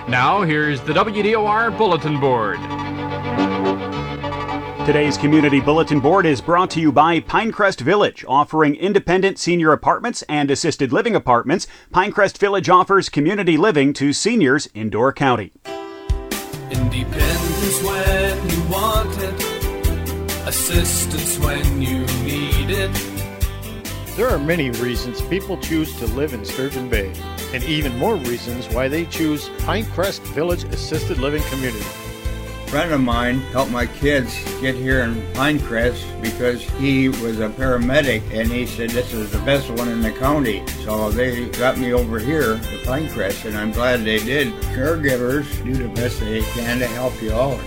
Now, here's the WDOR Bulletin Board. Today's Community Bulletin Board is brought to you by Pinecrest Village, offering independent senior apartments and assisted living apartments. Pinecrest Village offers community living to seniors in Door County. Independence when you want it, assistance when you need it. There are many reasons people choose to live in Sturgeon Bay, and even more reasons why they choose Pinecrest Village Assisted Living Community. A friend of mine helped my kids get here in Pinecrest because he was a paramedic, and he said this is the best one in the county. So they got me over here to Pinecrest, and I'm glad they did. Caregivers do the best they can to help you out.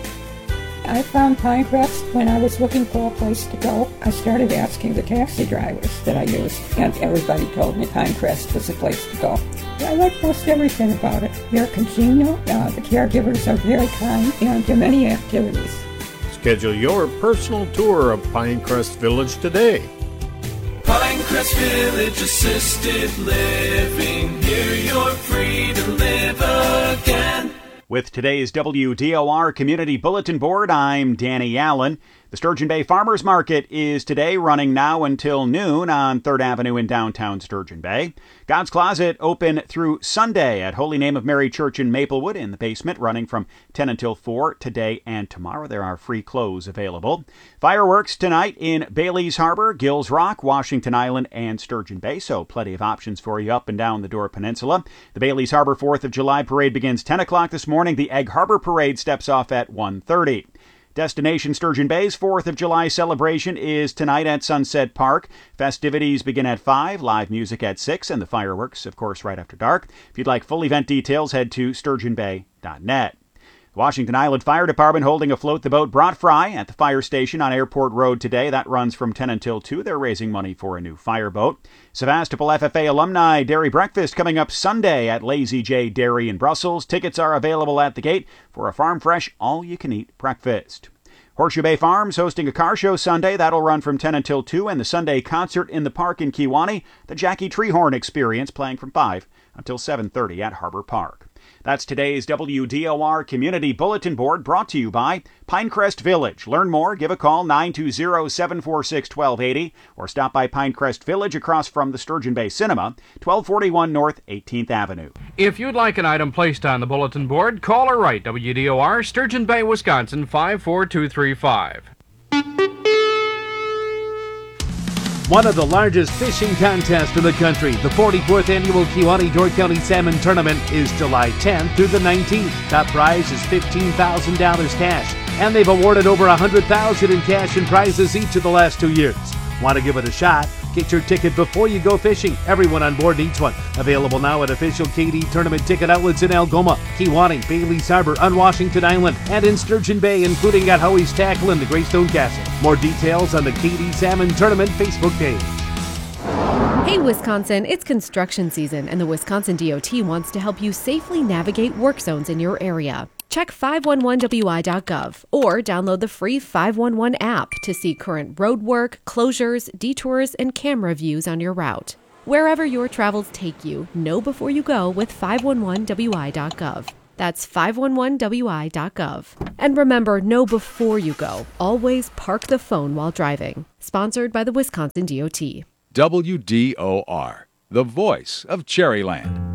I found Pinecrest when I was looking for a place to go. I started asking the taxi drivers that I used, and everybody told me Pinecrest was the place to go. I like most everything about it. They're congenial, the caregivers are very kind, and there are many activities. Schedule your personal tour of Pinecrest Village today. Pinecrest Village Assisted Living, here you're free to live again. With today's WDOR Community Bulletin Board, I'm Danny Allen. The Sturgeon Bay Farmers Market is today, running now until noon on 3rd Avenue in downtown Sturgeon Bay. God's Closet open through Sunday at Holy Name of Mary Church in Maplewood in the basement, running from 10 until 4 today and tomorrow. There are free clothes available. Fireworks tonight in Bailey's Harbor, Gills Rock, Washington Island, and Sturgeon Bay, so plenty of options for you up and down the Door Peninsula. The Bailey's Harbor 4th of July parade begins 10 o'clock this morning. The Egg Harbor parade steps off at 1:30. Destination Sturgeon Bay's 4th of July celebration is tonight at Sunset Park. Festivities begin at 5, live music at 6, and the fireworks, of course, right after dark. If you'd like full event details, head to sturgeonbay.net. The Washington Island Fire Department holding afloat the boat Brought Fry at the fire station on Airport Road today. That runs from 10 until 2. They're raising money for a new fireboat. Sevastopol FFA Alumni Dairy Breakfast coming up Sunday at Lazy J Dairy in Brussels. Tickets are available at the gate for a farm fresh, all-you-can-eat breakfast. Horseshoe Bay Farms hosting a car show Sunday. That'll run from 10 until 2. And the Sunday concert in the park in Kewanee, the Jackie Treehorn Experience, playing from 5 until 7:30 at Harbor Park. That's today's WDOR Community Bulletin Board, brought to you by Pinecrest Village. Learn more, give a call 920-746-1280 or stop by Pinecrest Village across from the Sturgeon Bay Cinema, 1241 North 18th Avenue. If you'd like an item placed on the bulletin board, call or write WDOR, Sturgeon Bay, Wisconsin, 54235. One of the largest fishing contests in the country, the 44th Annual Kewanee-Door County Salmon Tournament, is July 10th through the 19th. Top prize is $15,000 cash, and they've awarded over $100,000 in cash and prizes each of the last 2 years. Want to give it a shot? Get your ticket before you go fishing. Everyone on board needs one. Available now at official KD Tournament ticket outlets in Algoma, Kewanee, Bailey's Harbor, on Washington Island, and in Sturgeon Bay, including at Howie's Tackle and the Greystone Castle. More details on the KD Salmon Tournament Facebook page. Hey Wisconsin, it's construction season, and the Wisconsin DOT wants to help you safely navigate work zones in your area. Check 511wi.gov or download the free 511 app to see current road work, closures, detours, and camera views on your route. Wherever your travels take you, know before you go with 511wi.gov. That's 511wi.gov. And remember, know before you go. Always park the phone while driving. Sponsored by the Wisconsin DOT. WDOR, the voice of Cherryland.